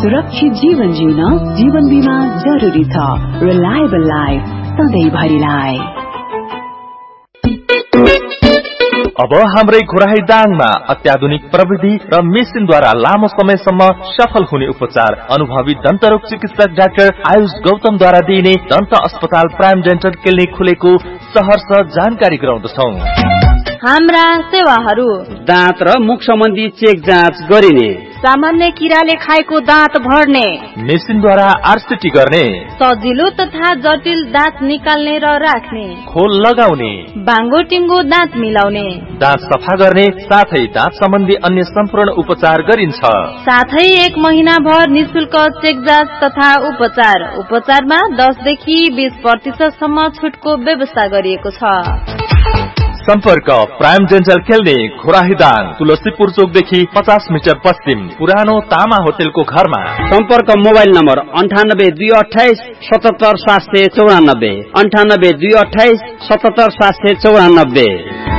सुरक्षित जीवन जिउन जीवन बीमा जरुरी छ। Reliable life सधैँभरिलाई। अब हाम्रै घोराही दाङमा अत्याधुनिक प्रविधि र मेसिनद्वारा लामो समयसम्म सफल हुने उपचार अनुभवी दन्तरोग चिकित्सक डाक्टर आयुष गौतमद्वारा दिइने दन्त अस्पताल प्राइम डेन्टल क्लिनिक खुलेको सहर्ष जानकारी गराउँदछौ। हाम्रा सेवाहरू दाँत र मुख सम्बन्धी चेक जाँच गरिने, सामान्य किराले खाएको दाँत भर्ने, मेसिनद्वारा आरसीटी गर्ने, सजिलो तथा जटिल दाँत निकाल्ने र राख्ने, खोल लगाउने, बाङ्गो टिङ्गो दाँत मिलाउने, दाँत सफा गर्ने साथै दाँत सम्बन्धी अन्य सम्पूर्ण उपचार गरिन्छ। साथै 1 महिना भर निशुल्क चेक जाँच तथा उपचार। उपचारमा 10 देखि 20% सम्म छुटको व्यवस्था गरिएको छ। सम्पर्क prime dental clinic घोराहीदाङ, Tulsipur चोकदेखि 50 metre पश्चिम, पुरानो तामा होटेलको घरमा। सम्पर्क मोबाइल नम्बर 98 228 77 794, 98 228 77 794।